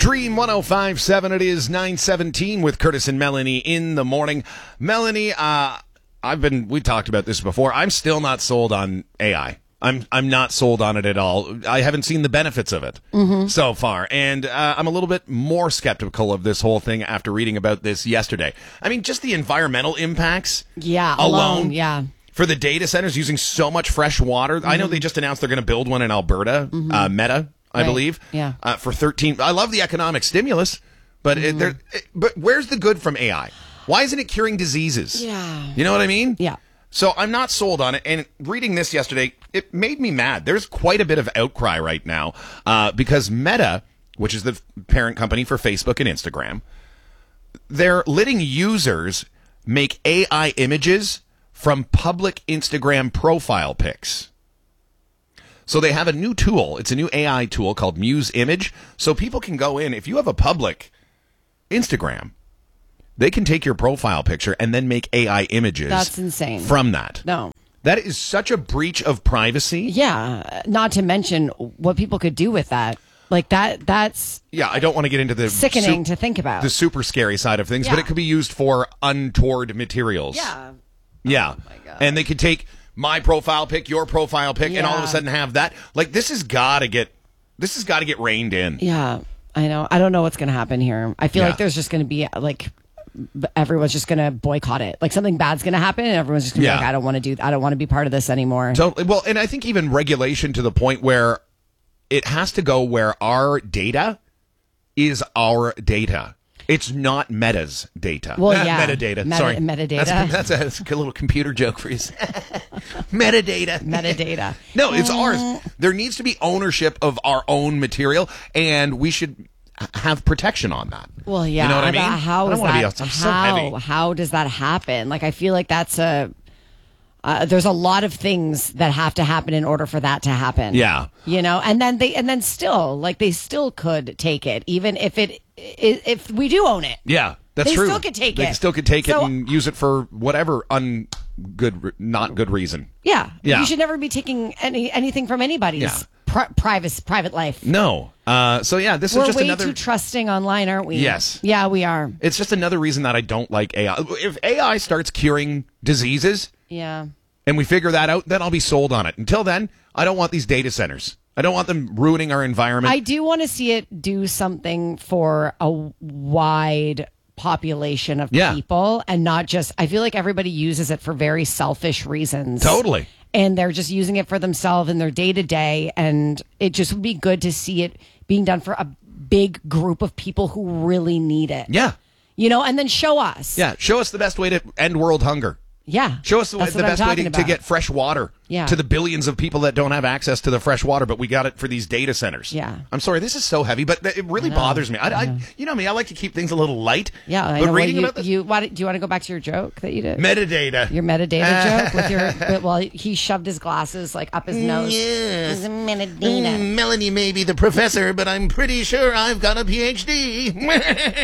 Dream 105.7. It is 9:17 with Curtis and Melanie in the morning. Melanie, we talked about this before. I'm still not sold on AI. I'm not sold on it at all. I haven't seen the benefits of it so far. And I'm a little bit more skeptical of this whole thing after reading about this yesterday. I mean, just the environmental impacts. Yeah, alone. Yeah. For the data centers using so much fresh water. I know they just announced they're going to build one in Alberta, Meta, I believe. Yeah. For 13. I love the economic stimulus, but but where's the good from AI? Why isn't it curing diseases? Yeah. You know what I mean? Yeah. So I'm not sold on it. And reading this yesterday, it made me mad. There's quite a bit of outcry right now because Meta, which is the parent company for Facebook and Instagram, they're letting users make AI images from public Instagram profile pics. So they have a new tool. It's a new AI tool called Muse Image. So people can go in. If you have a public Instagram, they can take your profile picture and then make AI images. That's insane. From that. No. That is such a breach of privacy. Yeah. Not to mention what people could do with that. Like that's Yeah, I don't want to get into the sickening to think about. The super scary side of things, but it could be used for untoward materials. Yeah. Yeah. Oh my God. And they could take my profile pic, your profile pic, and all of a sudden have that. Like this has got to get reined in. Yeah. I know. I don't know what's going to happen here. I feel like there's just going to be like everyone's just going to boycott it. Like something bad's going to happen and everyone's just going to be like, I don't want to be part of this anymore. Totally. Well, and I think even regulation to the point where it has to go where our data is our data. It's not Meta's data. Well, yeah. Metadata. Sorry. Metadata. That's a little computer joke for you. Metadata. Metadata. No, it's ours. There needs to be ownership of our own material, and we should have protection on that. Well, yeah. You know what I mean? How does that happen? Like, I feel like that's there's a lot of things that have to happen in order for that to happen. Yeah. You know, and then they still could take it, even if we do own it. Yeah, that's they true. Still could take they it. still could take it and use it for whatever not good reason. Yeah. Yeah. You should never be taking anything from anybody's private life. No. This is just We're another. way too trusting online, aren't we? Yes. Yeah, we are. It's just another reason that I don't like AI. If AI starts curing diseases, yeah, and we figure that out, then I'll be sold on it. Until then, I don't want these data centers. I don't want them ruining our environment. I do want to see it do something for a wide population of people and not just, I feel like everybody uses it for very selfish reasons. Totally. And they're just using it for themselves in their day to day. And it just would be good to see it being done for a big group of people who really need it. Yeah. You know, and then show us. Yeah. Show us the best way to end world hunger. Yeah. Show us the best way to get fresh water to the billions of people that don't have access to the fresh water, but we got it for these data centers. Yeah. I'm sorry, this is so heavy, but it really bothers me. You know me, I like to keep things a little light. Yeah, I but know. reading about this, do you want to go back to your joke that you did? Metadata. Your metadata joke with your he shoved his glasses like up his nose. Yes. Metadata. Melanie may be the professor, but I'm pretty sure I've got a PhD.